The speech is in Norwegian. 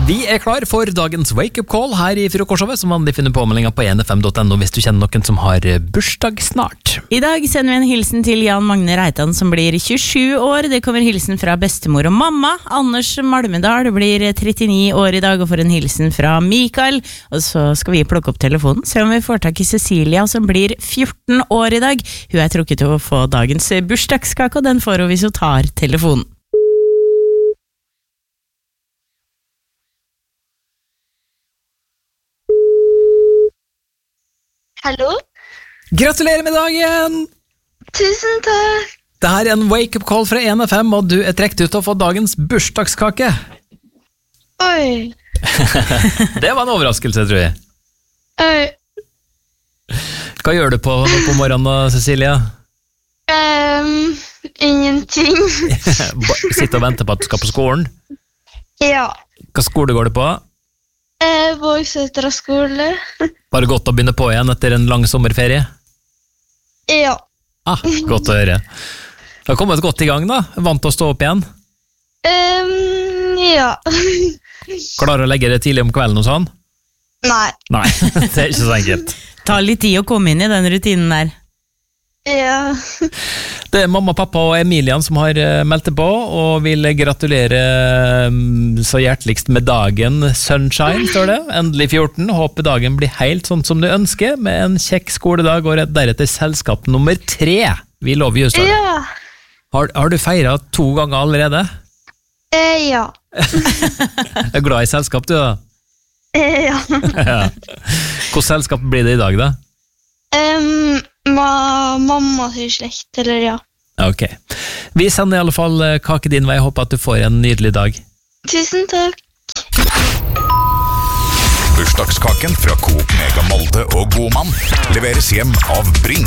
Vi klar for dagens wake-up call her i Frokorshovet, som vanlig finner påmeldinga på 1fm.no hvis du kjenner noen som har bursdag snart. I dag sender vi en hilsen til Jan Magne Reitan som blir 27 år. Det kommer hilsen fra bestemor og mamma. Anders Malmedal blir 39 år i dag og får en hilsen fra Mikael. Og så skal vi plukke opp telefonen, se om vi får tak i Cecilia som blir 14 år i dag. Hun er trukket til å få dagens bursdagskake, og den får hun hvis hun tar telefonen. Hallo? Gratulerer med dagen! Tusen takk! Dette er en wake-up call fra 1FM, og du er trekt ut til å få dagens bursdagskake. Oi. Det var en overraskelse, tror jeg. Oi. Hva gjør du på morgenen da, Cecilia? Ingenting. Sitter og venter på at du skal på skolen? Ja. Hva skole går du på? Vågsøtra skole. Bare godt å begynne på igjen etter en lang sommerferie? Ja. Godt å høre. Du har kommet godt i gang da? Vant til å stå opp igjen? Ja. Klarer å legge det tidlig om kvelden og sånn? Nei. Nei, det er ikke så enkelt. Ta litt tid å komme inn i den rutinen der. Ja. Det er mamma, pappa og Emilian som har meldt det på, og vil gratulere så hjerteligst med dagen. Sunshine, står det. Endelig 14. Håper dagen blir helt sånn som du ønsker, med en kjekk skoledag og deretter selskap nummer 3. Vi lover just det. Ja. Har du feiret 2 ganger allerede? Ja. Er glad i selskap, du da? Ja. Ja. Hvor selskap blir det i dag da? Mamma sin slekt, eller ja. Ok. Vi sender i alle fall kake din vei. Jeg håper at du får en nydelig dag. Tusen takk. Bursdagskaken fra Coop Mega Molde og Godmann leveres hjem av Bring.